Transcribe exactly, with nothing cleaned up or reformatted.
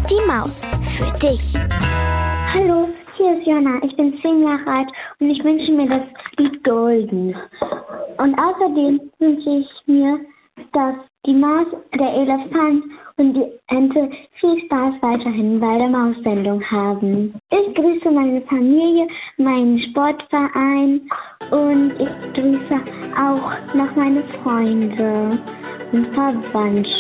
Die Maus für dich. Hallo, hier ist Jonna. Ich bin zehn Jahre alt und ich wünsche mir das Lied Golden. Und außerdem wünsche ich mir, dass die Maus, der Elefant und die Ente viel Spaß weiterhin bei der Maussendung haben. Ich grüße meine Familie, meinen Sportverein und ich grüße auch noch meine Freunde und Verwandtschaft.